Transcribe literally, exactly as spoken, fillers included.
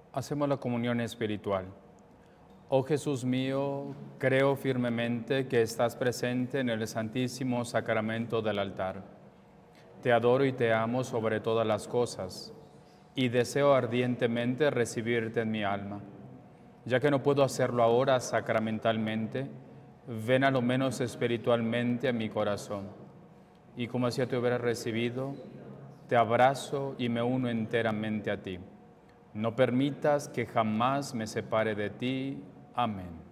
Hacemos la comunión espiritual. Oh Jesús mío, creo firmemente que estás presente en el Santísimo Sacramento del altar. Te adoro y te amo sobre todas las cosas, y deseo ardientemente recibirte en mi alma. Ya que no puedo hacerlo ahora sacramentalmente, ven a lo menos espiritualmente a mi corazón. Y como si ya te hubiera recibido, te abrazo y me uno enteramente a ti. No permitas que jamás me separe de ti. Amén.